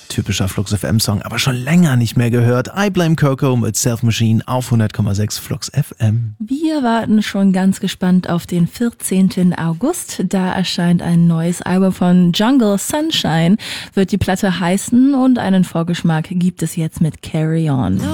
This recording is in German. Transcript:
typischer Flux FM Song, aber schon länger nicht mehr gehört. I Blame Coco mit Self Machine auf 100,6 Flux FM. Wir warten schon ganz gespannt auf den 14. August. Da erscheint ein neues Album von Jungle Sunshine, wird die Platte heißen, und einen Vorgeschmack gibt es jetzt mit Carry On.